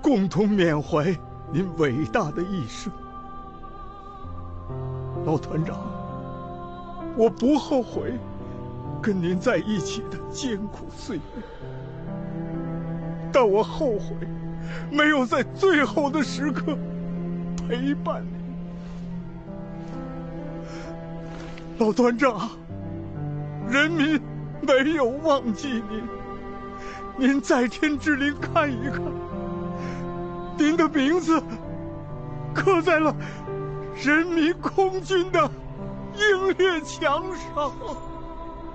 共同缅怀您伟大的一生。老团长，我不后悔跟您在一起的艰苦岁月，但我后悔没有在最后的时刻陪伴您。老团长，人民没有忘记您，您在天之灵看一看，您的名字刻在了人民空军的英烈墙上。